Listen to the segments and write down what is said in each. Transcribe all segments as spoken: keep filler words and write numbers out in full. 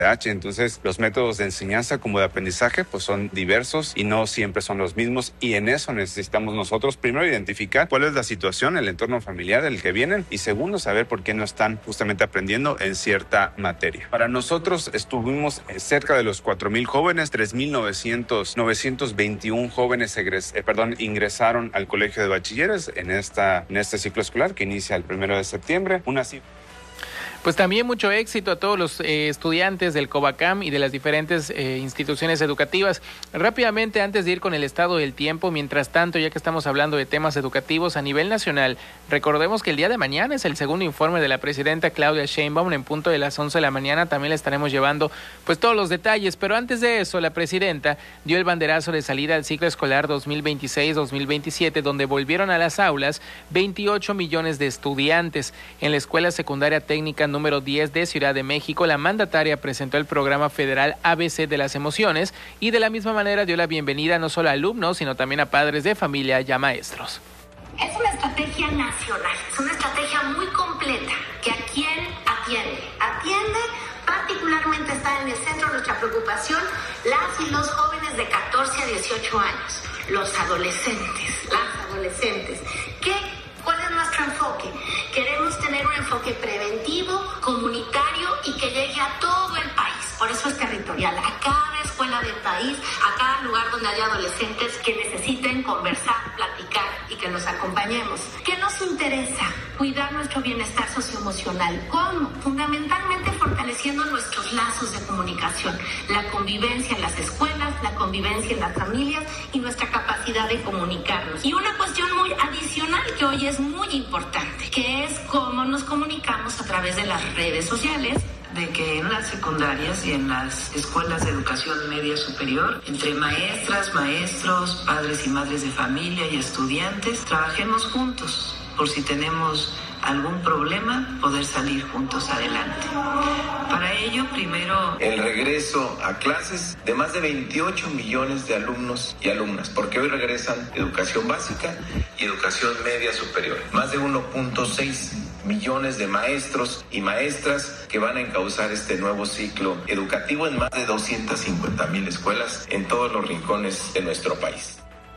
Entonces, los métodos de enseñanza como de aprendizaje pues son diversos y no siempre son los mismos, y en eso necesitamos nosotros primero identificar cuál es la situación, el entorno familiar del que vienen, y segundo, saber por qué no están justamente aprendiendo en cierta materia. Para nosotros estuvimos cerca de los cuatro mil jóvenes, tres mil novecientos veintiuno jóvenes egres, eh, perdón, ingresaron al colegio de bachilleres en, esta, en este ciclo escolar que inicia el primero de septiembre. Una cifra. Pues también mucho éxito a todos los eh, estudiantes del COBACAM y de las diferentes eh, instituciones educativas. Rápidamente, antes de ir con el estado del tiempo, mientras tanto, ya que estamos hablando de temas educativos a nivel nacional, recordemos que el día de mañana es el segundo informe de la presidenta Claudia Sheinbaum. En punto de las once de la mañana también le estaremos llevando pues todos los detalles, pero antes de eso, la presidenta dio el banderazo de salida al ciclo escolar dos mil veintiséis dos mil veintisiete, donde volvieron a las aulas veintiocho millones de estudiantes. En la Escuela Secundaria Técnica número diez de Ciudad de México, la mandataria presentó el programa federal A B C de las emociones y de la misma manera dio la bienvenida no solo a alumnos, sino también a padres de familia y a maestros. Es una estrategia nacional, es una estrategia muy completa que a quién atiende. Atiende, particularmente está en el centro de nuestra preocupación, las y los jóvenes de catorce a dieciocho años, los adolescentes, las adolescentes. ¿Qué? ¿Cuál es nuestro enfoque? Queremos tener un enfoque preventivo, comunitario y que llegue a todo el país. Por eso es territorial, a cada escuela del país, a cada lugar donde haya adolescentes que necesiten conversar, platicar y que los acompañemos. ¿Qué nos interesa? Cuidar nuestro bienestar socioemocional. ¿Cómo? Fundamentalmente fortaleciendo nuestros lazos de comunicación, la convivencia en las escuelas, la convivencia en las familias y nuestra capacidad de comunicarnos. Y una cuestión muy adicional que hoy es muy importante, que es cómo nos comunicamos a través de las redes sociales. De que en las secundarias y en las escuelas de educación media superior, entre maestras, maestros, padres y madres de familia y estudiantes, trabajemos juntos por si tenemos algún problema, poder salir juntos adelante. Para ello, primero, el regreso a clases de más de veintiocho millones de alumnos y alumnas, porque hoy regresan educación básica y educación media superior. Más de uno punto seis millones de maestros y maestras que van a encauzar este nuevo ciclo educativo en más de doscientas cincuenta mil escuelas en todos los rincones de nuestro país.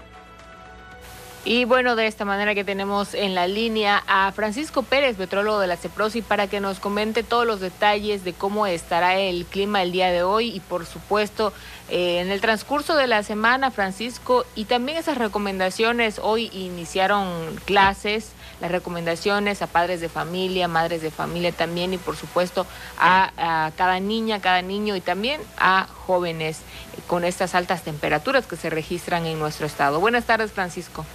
Y bueno, de esta manera que tenemos en la línea a Francisco Pérez, metrólogo de la CEPROSI, para que nos comente todos los detalles de cómo estará el clima el día de hoy y por supuesto eh, en el transcurso de la semana, Francisco, y también esas recomendaciones. Hoy iniciaron clases, las recomendaciones a padres de familia, madres de familia también, y por supuesto a, a cada niña, cada niño y también a jóvenes eh, con estas altas temperaturas que se registran en nuestro estado. Buenas tardes, Francisco.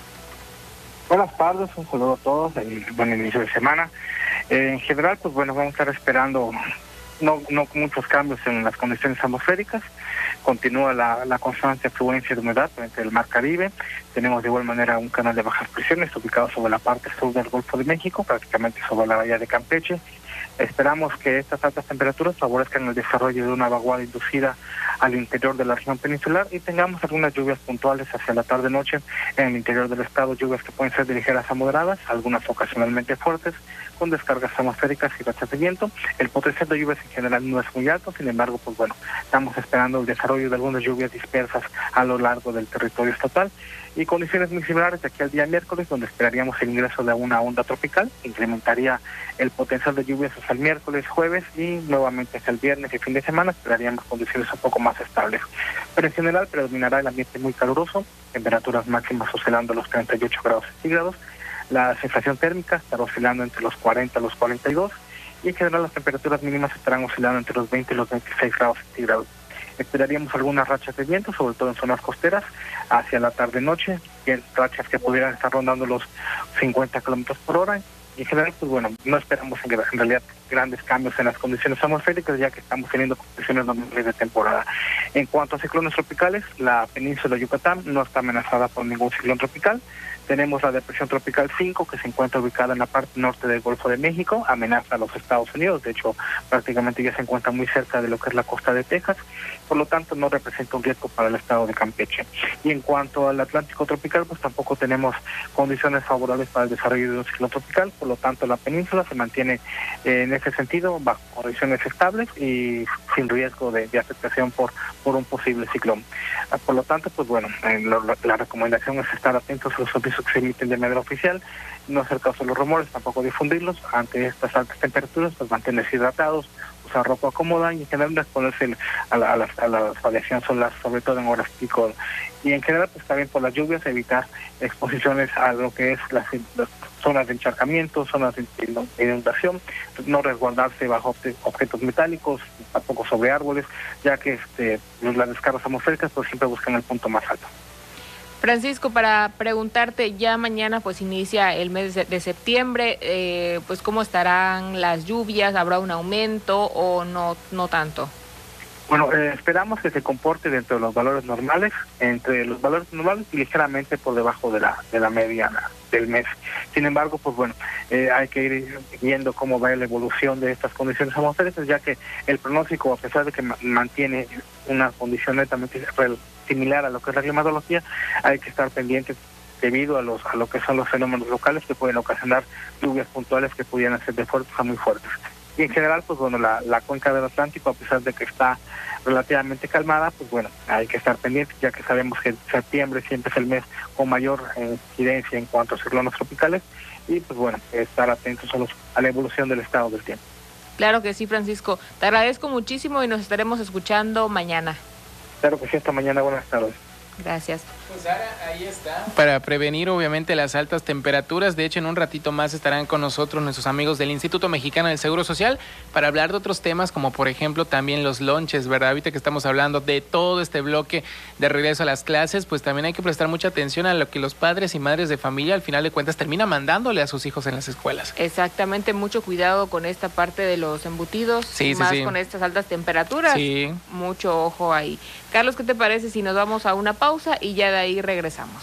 Buenas tardes, un saludo a todos, y buen inicio de semana. Eh, en general, pues bueno, vamos a estar esperando no no muchos cambios en las condiciones atmosféricas. Continúa la, la constante afluencia de humedad entre el Mar Caribe. Tenemos de igual manera un canal de bajas presiones ubicado sobre la parte sur del Golfo de México, prácticamente sobre la bahía de Campeche. Esperamos que estas altas temperaturas favorezcan el desarrollo de una vaguada inducida al interior de la región peninsular y tengamos algunas lluvias puntuales hacia la tarde-noche en el interior del estado, lluvias que pueden ser de ligeras a moderadas, algunas ocasionalmente fuertes, con descargas atmosféricas y rachas de viento. El potencial de lluvias en general no es muy alto, sin embargo, pues bueno, estamos esperando el desarrollo de algunas lluvias dispersas a lo largo del territorio estatal y condiciones muy similares de aquí al día miércoles, donde esperaríamos el ingreso de una onda tropical, que incrementaría el potencial de lluvias hasta el miércoles, jueves y nuevamente hasta el viernes y fin de semana esperaríamos condiciones un poco más estables. Pero en general predominará el ambiente muy caluroso, temperaturas máximas oscilando a los treinta y ocho grados centígrados, la sensación térmica estará oscilando entre los cuarenta a los cuarenta y dos y en general las temperaturas mínimas estarán oscilando entre los veinte y los veintiséis grados centígrados. Esperaríamos algunas rachas de viento, sobre todo en zonas costeras, hacia la tarde-noche, rachas que pudieran estar rondando los cincuenta kilómetros por hora. Y en general, pues bueno, no esperamos en, en realidad grandes cambios en las condiciones atmosféricas, ya que estamos teniendo condiciones normales de temporada. En cuanto a ciclones tropicales, la península de Yucatán no está amenazada por ningún ciclón tropical. Tenemos la depresión tropical cinco, que se encuentra ubicada en la parte norte del Golfo de México, amenaza a los Estados Unidos, de hecho prácticamente ya se encuentra muy cerca de lo que es la costa de Texas, por lo tanto no representa un riesgo para el estado de Campeche. Y en cuanto al Atlántico tropical, pues tampoco tenemos condiciones favorables para el desarrollo de un ciclón tropical, por lo tanto la península se mantiene eh, en ese sentido bajo condiciones estables y sin riesgo de, de afectación por, por un posible ciclón. Por lo tanto, pues bueno, eh, lo, lo, la recomendación es estar atentos a los avisos que se emiten de manera oficial, no hacer caso a los rumores, tampoco difundirlos. Ante estas altas temperaturas, pues mantenerse hidratados, usar ropa cómoda y en general exponerse a la, a la, a la radiación solar, sobre todo en horas pico. Y en general, pues también por las lluvias, evitar exposiciones a lo que es las, las zonas de encharcamiento, zonas de inundación, no resguardarse bajo objetos metálicos, tampoco sobre árboles, ya que este, las descargas atmosféricas pues siempre buscan el punto más alto. Francisco, para preguntarte, ya mañana pues inicia el mes de septiembre, eh, pues cómo estarán las lluvias, ¿habrá un aumento o no, no tanto? Bueno, eh, esperamos que se comporte dentro de los valores normales, entre los valores normales y ligeramente por debajo de la de la media del mes. Sin embargo, pues bueno, eh, hay que ir viendo cómo va la evolución de estas condiciones atmosféricas, ya que el pronóstico, a pesar de que ma- mantiene una condición netamente similar a lo que es la climatología, hay que estar pendientes debido a los a lo que son los fenómenos locales que pueden ocasionar lluvias puntuales que pudieran ser de fuertes a muy fuertes. Y en general, pues bueno, la, la cuenca del Atlántico, a pesar de que está relativamente calmada, pues bueno, hay que estar pendientes, ya que sabemos que septiembre siempre es el mes con mayor eh, incidencia en cuanto a ciclones tropicales, y pues bueno, estar atentos a, los, a la evolución del estado del tiempo. Claro que sí, Francisco. Te agradezco muchísimo y nos estaremos escuchando mañana. Claro que sí, hasta mañana, buenas tardes. Gracias. Pues Sara, ahí está. Para prevenir obviamente las altas temperaturas, de hecho en un ratito más estarán con nosotros nuestros amigos del Instituto Mexicano del Seguro Social para hablar de otros temas como por ejemplo también los lonches, ¿verdad? Ahorita que estamos hablando de todo este bloque de regreso a las clases, pues también hay que prestar mucha atención a lo que los padres y madres de familia al final de cuentas terminan mandándole a sus hijos en las escuelas. Exactamente, mucho cuidado con esta parte de los embutidos, sí, sí, más sí. con estas altas temperaturas. Sí. Mucho ojo ahí. Carlos, ¿qué te parece si nos vamos a una pausa y ya de ahí regresamos?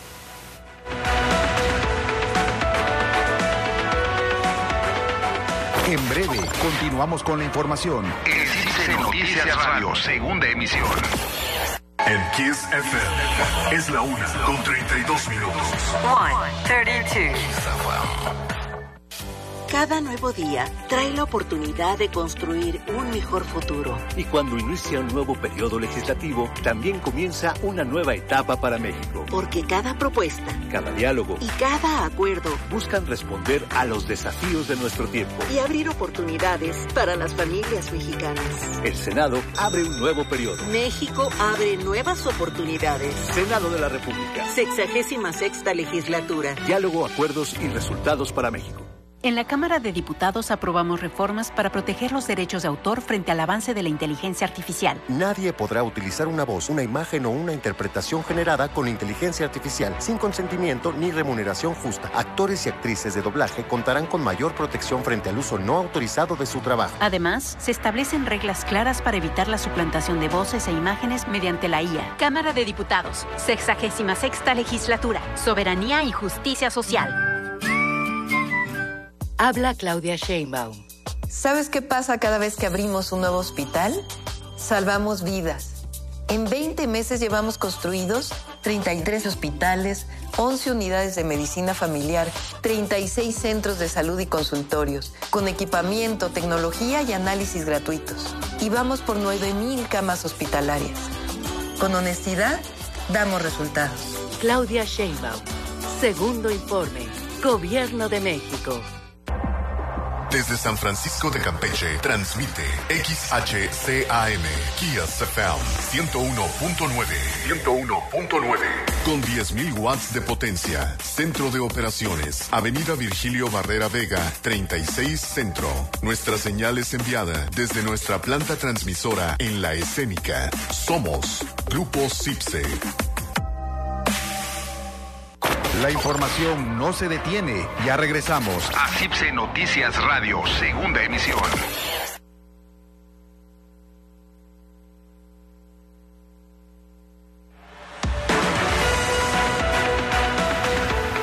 En breve, continuamos con la información. El Cibse Noticias Radio, segunda emisión. En Kiss F M es la una con treinta y dos minutos. one thirty-two. Cada nuevo día trae la oportunidad de construir un mejor futuro. Y cuando inicia un nuevo periodo legislativo, también comienza una nueva etapa para México. Porque cada propuesta, cada diálogo y cada acuerdo buscan responder a los desafíos de nuestro tiempo y abrir oportunidades para las familias mexicanas. El Senado abre un nuevo periodo. México abre nuevas oportunidades. Senado de la República. Sexagésima sexta legislatura. Diálogo, acuerdos y resultados para México. En la Cámara de Diputados aprobamos reformas para proteger los derechos de autor frente al avance de la inteligencia artificial. Nadie podrá utilizar una voz, una imagen o una interpretación generada con inteligencia artificial sin consentimiento ni remuneración justa. Actores y actrices de doblaje contarán con mayor protección frente al uso no autorizado de su trabajo. Además, se establecen reglas claras para evitar la suplantación de voces e imágenes mediante la I A. Cámara de Diputados, sexagésima sexta legislatura, soberanía y justicia social. Habla Claudia Sheinbaum. ¿Sabes qué pasa cada vez que abrimos un nuevo hospital? Salvamos vidas. En veinte meses llevamos construidos treinta y tres hospitales, once unidades de medicina familiar, treinta y seis centros de salud y consultorios, con equipamiento, tecnología y análisis gratuitos. Y vamos por nueve mil camas hospitalarias. Con honestidad, damos resultados. Claudia Sheinbaum. Segundo informe. Gobierno de México. Desde San Francisco de Campeche, transmite X H C A M, Kiss F M, ciento uno punto nueve. ciento uno punto nueve. Con diez mil watts de potencia. Centro de operaciones. Avenida Virgilio Barrera Vega, treinta y seis Centro. Nuestra señal es enviada desde nuestra planta transmisora en La Escénica. Somos Grupo Cibse. La información no se detiene. Ya regresamos a Cibse Noticias Radio, segunda emisión.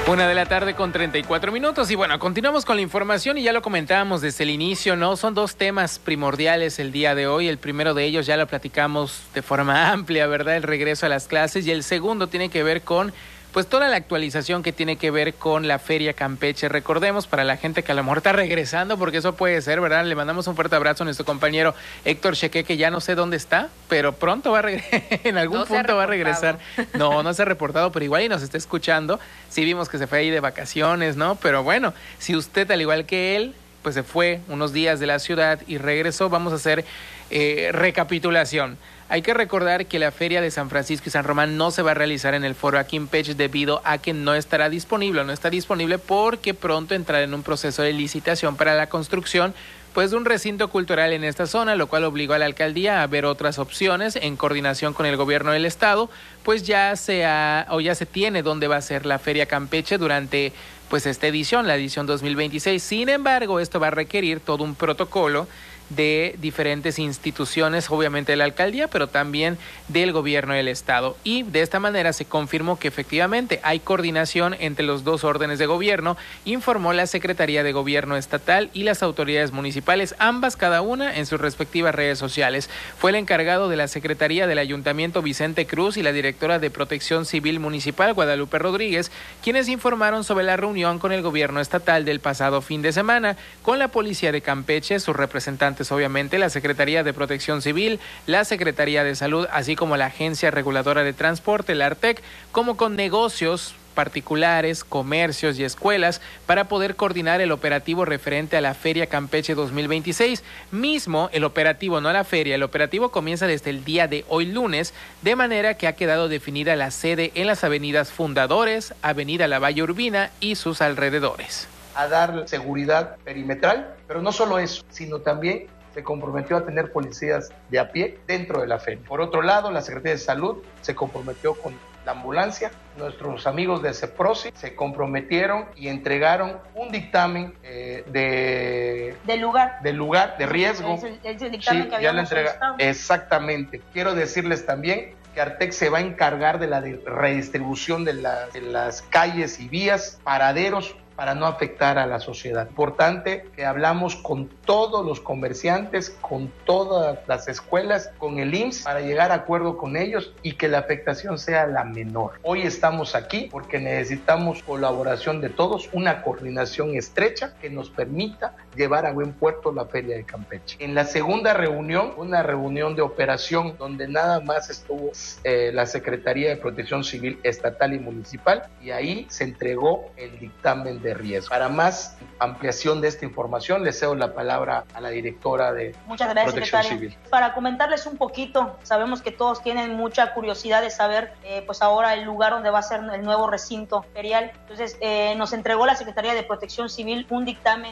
Una de la tarde con treinta y cuatro minutos y bueno, continuamos con la información y ya lo comentábamos desde el inicio, ¿no? Son dos temas primordiales el día de hoy. El primero de ellos ya lo platicamos de forma amplia, ¿verdad? El regreso a las clases, y el segundo tiene que ver con pues toda la actualización que tiene que ver con la Feria Campeche. Recordemos, para la gente que a lo mejor está regresando, porque eso puede ser, ¿verdad? Le mandamos un fuerte abrazo a nuestro compañero Héctor Cheque, que ya no sé dónde está, pero pronto va a regresar, en algún no punto va a regresar. No, no se ha reportado, pero igual y nos está escuchando. Sí vimos que se fue ahí de vacaciones, ¿no? Pero bueno, si usted, al igual que él, pues se fue unos días de la ciudad y regresó, vamos a hacer eh, recapitulación. Hay que recordar que la Feria de San Francisco y San Román no se va a realizar en el Foro Aquimpeche debido a que no estará disponible, no está disponible porque pronto entrará en un proceso de licitación para la construcción pues de un recinto cultural en esta zona, lo cual obligó a la alcaldía a ver otras opciones en coordinación con el gobierno del estado, pues ya se ha, o ya se tiene dónde va a ser la Feria Campeche durante pues esta edición, la edición dos mil veintiséis. Sin embargo, esto va a requerir todo un protocolo de diferentes instituciones, obviamente de la alcaldía, pero también del gobierno del estado. Y de esta manera se confirmó que efectivamente hay coordinación entre los dos órdenes de gobierno, informó la Secretaría de Gobierno Estatal y las autoridades municipales, ambas cada una en sus respectivas redes sociales. Fue el encargado de la Secretaría del Ayuntamiento, Vicente Cruz, y la directora de Protección Civil Municipal, Guadalupe Rodríguez, quienes informaron sobre la reunión con el gobierno estatal del pasado fin de semana, con la Policía de Campeche, sus representantes obviamente, la Secretaría de Protección Civil, la Secretaría de Salud, así como la Agencia Reguladora de Transporte, la ARTEC, como con negocios particulares, comercios y escuelas para poder coordinar el operativo referente a la Feria Campeche dos mil veintiséis. Mismo el operativo, no la feria, el operativo comienza desde el día de hoy lunes, de manera que ha quedado definida la sede en las avenidas Fundadores, Avenida La Valle Urbina y sus alrededores. A dar seguridad perimetral, pero no solo eso, sino también se comprometió a tener policías de a pie dentro de la feria. Por otro lado, la Secretaría de Salud se comprometió con la ambulancia. Nuestros amigos de CEPROSI se comprometieron y entregaron un dictamen eh, de... Del lugar. Del lugar, de riesgo. Es el, es el dictamen sí, que habíamos ya entrega... Exactamente. Quiero decirles también que ARTEC se va a encargar de la de redistribución de, la, de las calles y vías, paraderos, para no afectar a la sociedad. Importante que hablamos con todos los comerciantes, con todas las escuelas, con el I M S S, para llegar a acuerdo con ellos y que la afectación sea la menor. Hoy estamos aquí porque necesitamos colaboración de todos, una coordinación estrecha que nos permita llevar a buen puerto la Feria de Campeche. En la segunda reunión, una reunión de operación donde nada más estuvo eh, la Secretaría de Protección Civil Estatal y Municipal, y ahí se entregó el dictamen de riesgo. Para más ampliación de esta información, le cedo la palabra a la directora de Muchas gracias, Protección secretaria. Civil. Para comentarles un poquito, sabemos que todos tienen mucha curiosidad de saber eh, pues ahora el lugar donde va a ser el nuevo recinto ferial. Entonces eh, nos entregó la Secretaría de Protección Civil un dictamen.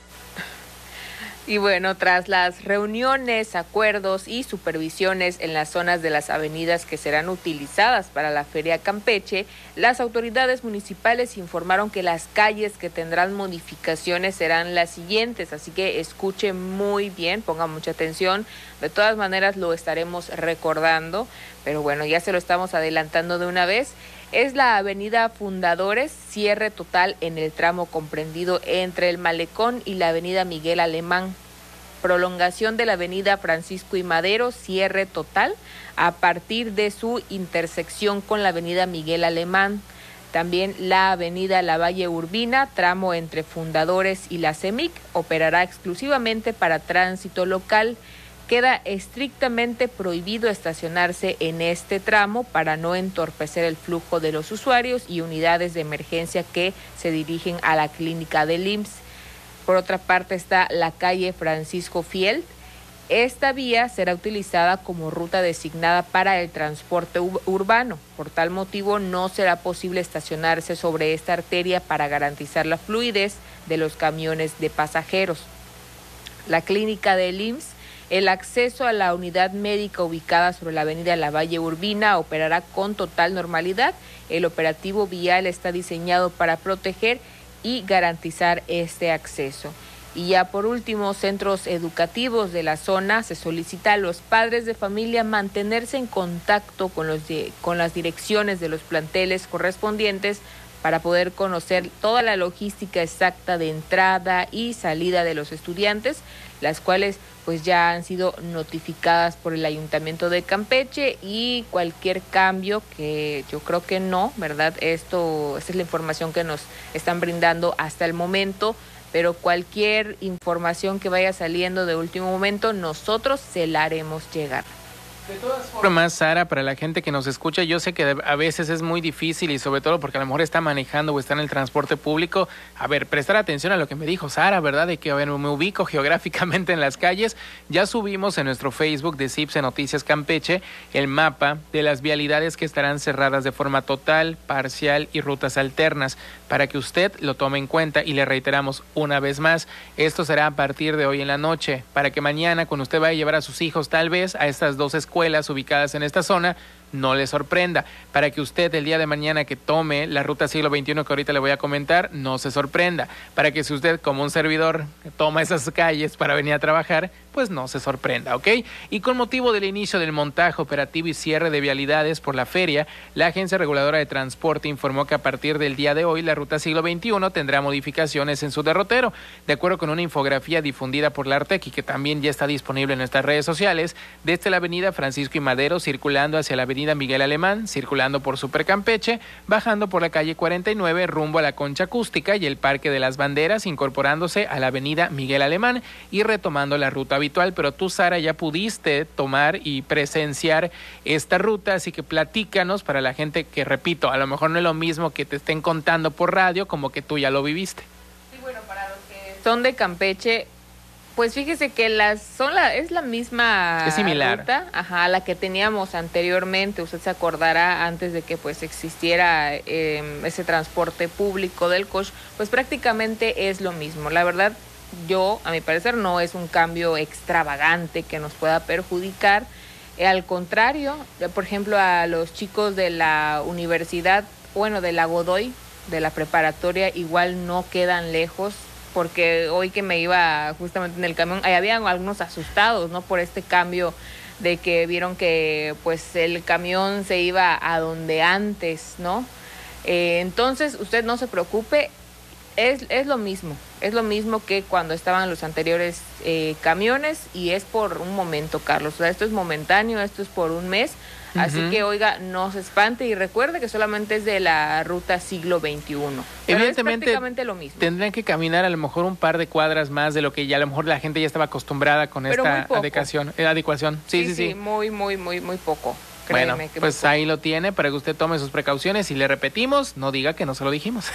Y bueno, tras las reuniones, acuerdos y supervisiones en las zonas de las avenidas que serán utilizadas para la Feria Campeche, las autoridades municipales informaron que las calles que tendrán modificaciones serán las siguientes, así que escuche muy bien, ponga mucha atención. De todas maneras lo estaremos recordando, pero bueno, ya se lo estamos adelantando de una vez. Es la avenida Fundadores, cierre total en el tramo comprendido entre el Malecón y la avenida Miguel Alemán. Prolongación de la avenida Francisco y Madero, cierre total a partir de su intersección con la avenida Miguel Alemán. También la avenida La Valle Urbina, tramo entre Fundadores y la CEMIC, operará exclusivamente para tránsito local. Queda estrictamente prohibido estacionarse en este tramo para no entorpecer el flujo de los usuarios y unidades de emergencia que se dirigen a la clínica del I M S S. Por otra parte está la calle Francisco Fiel. Esta vía será utilizada como ruta designada para el transporte urbano. Por tal motivo no será posible estacionarse sobre esta arteria para garantizar la fluidez de los camiones de pasajeros. La clínica del I M S S. El acceso a la unidad médica ubicada sobre la avenida La Valle Urbina operará con total normalidad. El operativo vial está diseñado para proteger y garantizar este acceso. Y ya por último, centros educativos de la zona, se solicita a los padres de familia mantenerse en contacto con, los de, con las direcciones de los planteles correspondientes para poder conocer toda la logística exacta de entrada y salida de los estudiantes, las cuales pues ya han sido notificadas por el Ayuntamiento de Campeche, y cualquier cambio, que yo creo que no, ¿verdad? Esto, esta es la información que nos están brindando hasta el momento, pero cualquier información que vaya saliendo de último momento, nosotros se la haremos llegar. De todas formas, Sara, para la gente que nos escucha, yo sé que a veces es muy difícil, y sobre todo porque a lo mejor está manejando o está en el transporte público. A ver, prestar atención a lo que me dijo Sara, ¿verdad? De que a ver, me ubico geográficamente en las calles. Ya subimos en nuestro Facebook de CIPSE Noticias Campeche el mapa de las vialidades que estarán cerradas de forma total, parcial y rutas alternas, para que usted lo tome en cuenta. Y le reiteramos una vez más, esto será a partir de hoy en la noche, para que mañana, cuando usted vaya a llevar a sus hijos tal vez a estas dos escuelas, escuelas ubicadas en esta zona, no le sorprenda, para que usted el día de mañana que tome la ruta siglo veintiuno que ahorita le voy a comentar, no se sorprenda, para que si usted como un servidor toma esas calles para venir a trabajar, pues no se sorprenda, ¿ok? Y con motivo del inicio del montaje operativo y cierre de vialidades por la feria, la Agencia Reguladora de Transporte informó que a partir del día de hoy la ruta siglo veintiuno tendrá modificaciones en su derrotero. De acuerdo con una infografía difundida por la Artec y que también ya está disponible en nuestras redes sociales, desde la avenida Francisco y Madero, circulando hacia la avenida Miguel Alemán, circulando por Super Campeche, bajando por la calle cuarenta y nueve rumbo a la Concha Acústica y el Parque de las Banderas, incorporándose a la avenida Miguel Alemán y retomando la ruta habitual. Pero tú, Sara, ya pudiste tomar y presenciar esta ruta, así que platícanos para la gente que, repito, a lo mejor no es lo mismo que te estén contando por radio como que tú ya lo viviste. Sí, bueno, para los que son de Campeche, pues fíjese que las son la es la misma es similar. ruta, ajá, la que teníamos anteriormente. Usted se acordará, antes de que pues existiera eh, ese transporte público del coach, pues prácticamente es lo mismo. La verdad, yo, a mi parecer, no es un cambio extravagante que nos pueda perjudicar. Eh, al contrario, por ejemplo, a los chicos de la universidad, bueno, de la Godoy, de la preparatoria, igual no quedan lejos, porque hoy que me iba justamente en el camión, ahí habían algunos asustados, ¿no? Por este cambio de que vieron que pues el camión se iba a donde antes, ¿no? Eh, entonces, usted no se preocupe, es, es lo mismo, es lo mismo que cuando estaban los anteriores eh, camiones, y es por un momento, Carlos. O sea, esto es momentáneo, esto es por un mes. Así uh-huh. que, oiga, no se espante y recuerde que solamente es de la ruta siglo veintiuno. Pero evidentemente, es prácticamente lo mismo. Tendrán que caminar a lo mejor un par de cuadras más de lo que ya a lo mejor la gente ya estaba acostumbrada con Pero esta adecuación, eh, adecuación. Sí, sí, sí, sí. Sí, muy, muy, muy, muy poco. Créeme, bueno, pues poco. Ahí lo tiene para que usted tome sus precauciones y le repetimos, no diga que no se lo dijimos.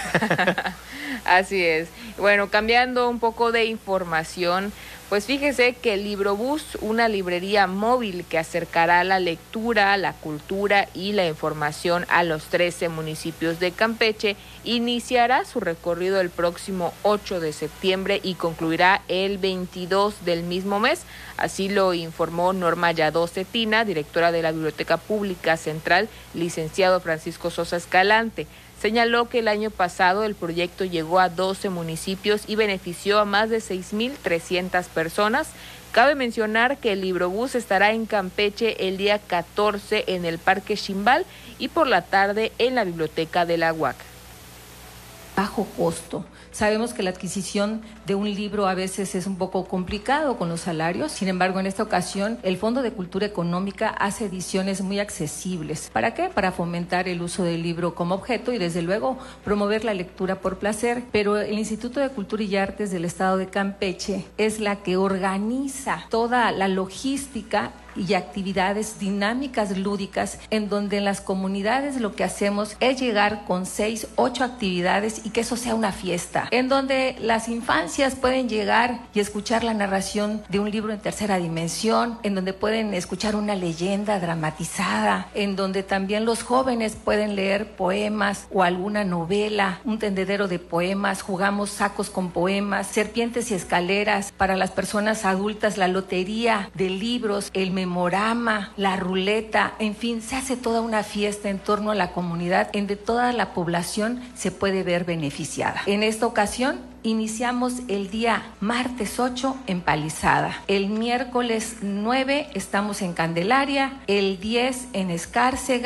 Así es. Bueno, cambiando un poco de información, pues fíjese que el Librobús, una librería móvil que acercará la lectura, la cultura y la información a los trece municipios de Campeche, iniciará su recorrido el próximo ocho de septiembre y concluirá el veintidós del mismo mes. Así lo informó Norma Yadó Cetina, directora de la Biblioteca Pública Central, licenciado Francisco Sosa Escalante. Señaló que el año pasado el proyecto llegó a doce municipios y benefició a más de seis mil trescientas personas. Cabe mencionar que el Librobús estará en Campeche el día catorce en el Parque Ximbal y por la tarde en la Biblioteca de la Huaca. Bajo costo. Sabemos que la adquisición de un libro a veces es un poco complicado con los salarios. Sin embargo, en esta ocasión, el Fondo de Cultura Económica hace ediciones muy accesibles. ¿Para qué? Para fomentar el uso del libro como objeto y, desde luego, promover la lectura por placer. Pero el Instituto de Cultura y Artes del Estado de Campeche es la que organiza toda la logística y actividades dinámicas lúdicas, en donde en las comunidades lo que hacemos es llegar con seis, ocho actividades y que eso sea una fiesta, en donde las infancias pueden llegar y escuchar la narración de un libro en tercera dimensión, en donde pueden escuchar una leyenda dramatizada, en donde también los jóvenes pueden leer poemas o alguna novela, un tendedero de poemas, jugamos sacos con poemas, serpientes y escaleras. Para las personas adultas, la lotería de libros, el memorama, la ruleta, en fin, se hace toda una fiesta en torno a la comunidad en donde toda la población se puede ver beneficiada. En esta ocasión iniciamos el día martes ocho en Palizada, el miércoles nueve estamos en Candelaria, el diez en Escárcega,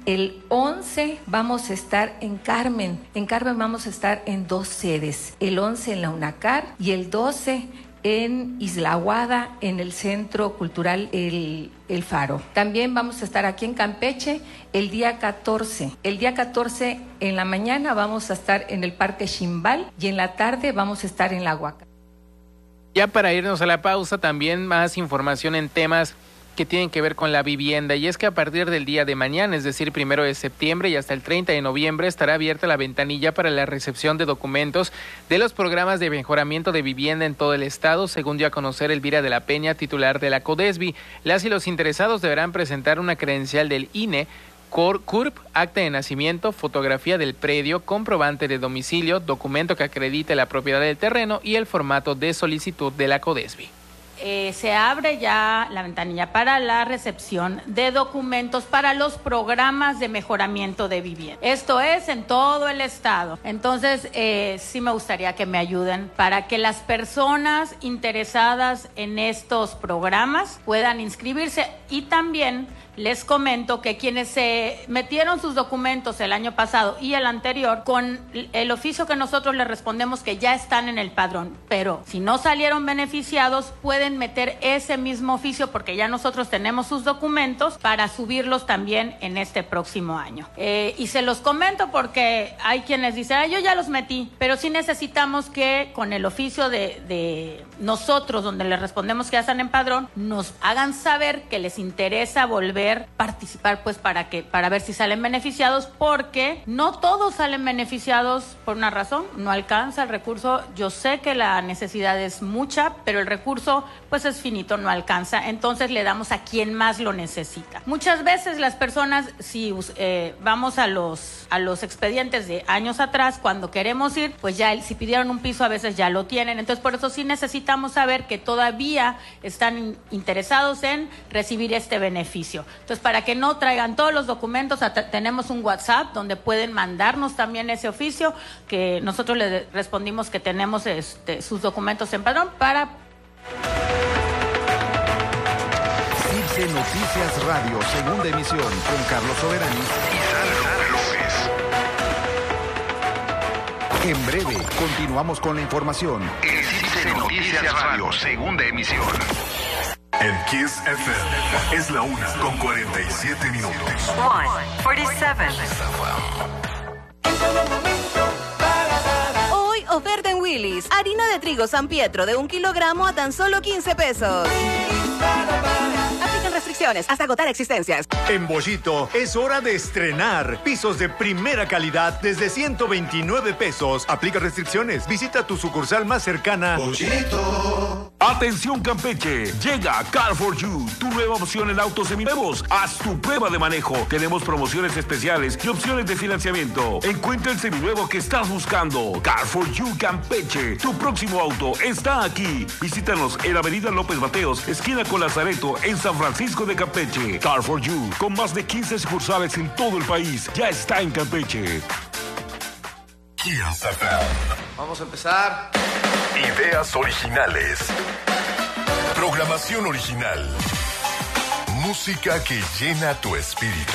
El once vamos a estar en Carmen. En Carmen vamos a estar en dos sedes. El once en la UNACAR y el doce en Isla Aguada, en el Centro Cultural El, El Faro. También vamos a estar aquí en Campeche el día catorce. El día catorce en la mañana vamos a estar en el Parque Ximbal y en la tarde vamos a estar en la Huaca. Ya para irnos a la pausa, también más información en temas que tienen que ver con la vivienda, y es que a partir del día de mañana, es decir, primero de septiembre y hasta el treinta de noviembre, estará abierta la ventanilla para la recepción de documentos de los programas de mejoramiento de vivienda en todo el estado, según dio a conocer Elvira de la Peña, titular de la CODESBI. Las y los interesados deberán presentar una credencial del I N E, C U R P, acta de nacimiento, fotografía del predio, comprobante de domicilio, documento que acredite la propiedad del terreno y el formato de solicitud de la CODESBI. Eh, se abre ya la ventanilla para la recepción de documentos para los programas de mejoramiento de vivienda. Esto es en todo el estado. Entonces, eh, sí me gustaría que me ayuden para que las personas interesadas en estos programas puedan inscribirse. Y también les comento que quienes se metieron sus documentos el año pasado y el anterior, con el oficio que nosotros les respondemos que ya están en el padrón, pero si no salieron beneficiados, pueden meter ese mismo oficio porque ya nosotros tenemos sus documentos para subirlos también en este próximo año. Eh, y se los comento porque hay quienes dicen, ah, yo ya los metí, pero sí necesitamos que con el oficio de, de nosotros, donde les respondemos que ya están en padrón, nos hagan saber que les interesa volver participar, pues para que para ver si salen beneficiados, porque no todos salen beneficiados por una razón, no alcanza el recurso. Yo sé que la necesidad es mucha, pero el recurso pues es finito, no alcanza, entonces le damos a quien más lo necesita. Muchas veces las personas, si eh, vamos a los a los expedientes de años atrás, cuando queremos ir, pues ya si pidieron un piso a veces ya lo tienen, entonces por eso sí necesitamos saber que todavía están interesados en recibir este beneficio. Entonces, para que no traigan todos los documentos, tenemos un WhatsApp donde pueden mandarnos también ese oficio, que nosotros les respondimos que tenemos este, sus documentos en padrón para... Circe Noticias Radio, segunda emisión, con Carlos Soberani y Sandra López. En breve, continuamos con la información. En Circe Noticias Radio, segunda emisión. En Kiss F M es la una con cuarenta y siete minutos. one forty-seven. Hoy oferta en Willy's. Harina de trigo San Pietro de un kilogramo a tan solo quince pesos. Aplican restricciones hasta agotar existencias. En Bollito es hora de estrenar. Pisos de primera calidad desde ciento veintinueve pesos. Aplica restricciones. Visita tu sucursal más cercana. Bollito. Atención Campeche, llega Car for You, tu nueva opción en autos seminuevos. Haz tu prueba de manejo. Tenemos promociones especiales y opciones de financiamiento. Encuentra el seminuevo que estás buscando. Car for You Campeche, tu próximo auto está aquí. Visítanos en Avenida López Mateos, esquina con Lazareto, en San Francisco de Campeche. Car for You, con más de quince sucursales en todo el país, ya está en Campeche. Kiss F M. Vamos a empezar. Ideas originales. Programación original. Música que llena tu espíritu.